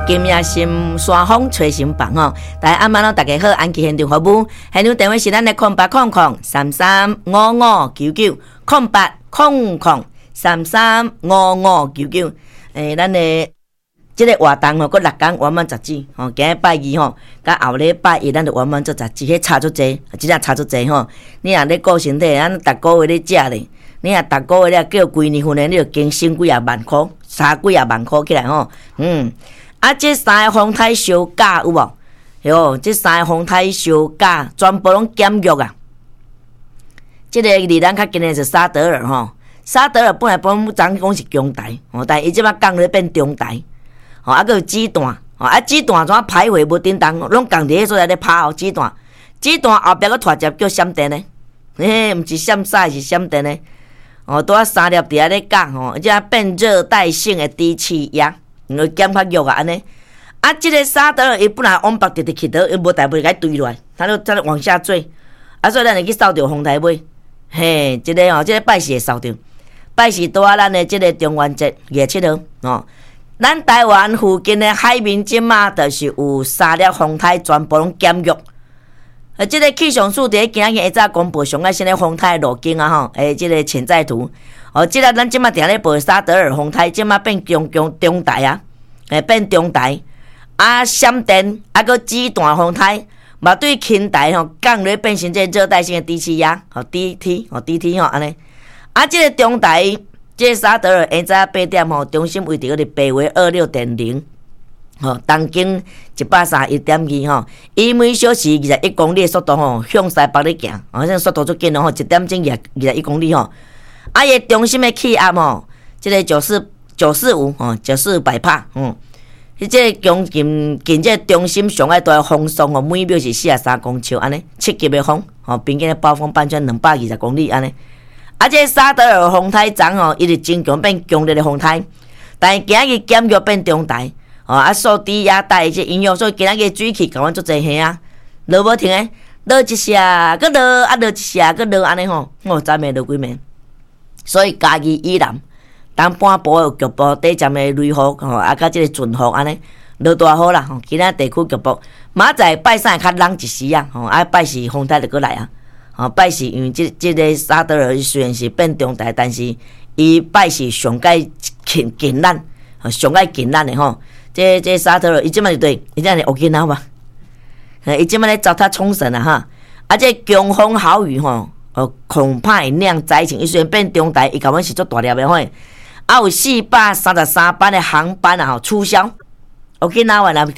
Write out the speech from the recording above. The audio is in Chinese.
今夜心山风吹心房吼，大家大家好，安琪现场服务，现场电话是咱的0800335599，0800335599。咱的这个活动吼，搁6天完满杂志吼，今日拜二吼，甲后礼拜一咱就完满做杂志，迄差足济，真正差足济吼。你若咧顾身体，咱逐个月咧食咧，你若逐个月咧叫规年份咧，你就经省几啊万箍，差几啊万箍起来吼，这3个风台烧假有无？哟，这3个风台烧假，全部拢减弱啊！这个离咱较近的是沙德尔吼，沙德尔本来咱讲是中台，但伊即摆降咧变中台，还佫有子弹，子弹怎排位无叮当，拢降伫迄所在咧拍子弹后壁佫拖接叫闪电呢，毋是闪晒是闪电呢，拄啊3粒伫遐咧降这变热带性的低气压。减较弱啊，安尼这个沙德尔伊本来往北直去倒，伊无代袂甲伊堆落来，它就往下坠，所以咱会去扫着风台尾。嘿，这个这个拜四会扫着，拜四拄咱的这个中元节月7号咱台湾附近的海面即马就是有3粒风台全部拢减弱。这个气象署伫今日下早公布上个新的风台路径啊这个潜在图。这个咱即马定咧报沙德尔风台，即马变中台啊，变中台闪电佫子弹风台，嘛对轻台降咧变成这热带性的低气压，DT 安尼。这个中台，这个沙德尔下早8点中心位置北纬26.0，东经131.2伊每小时21公里的速度向西北咧行，这速度足紧1点钟21公里伊的中心的气压这个945百帕这个近这个中心上爱大的风速每秒是43公尺安尼，7级的风平均的暴风半径220公里安尼。这个沙德尔风台昨伊是真强变强烈的风台，但是今日减弱变中台受低压带这影响，所以今日水汽甲阮足济下啊，落无停的，落一下佫落，落一下佫落安尼昨暝落几暝。所以嘉义以南，东半部有局部短暂的雷雨甲这个阵雨安尼，落大雨啦其他地区局部，明仔拜三较冷一时啊拜四风台就过来啊拜四因为这个沙德尔虽然是变中台，但是伊拜四上界近咱，上界近咱的这沙德尔伊即摆是对，伊即摆是乌吉那吧？伊即摆咧糟蹋冲绳啊这强风豪雨恐怕会酿灾情。伊虽然变中台，伊甲阮是做大粒的有433班的航班取消。OK， 那我来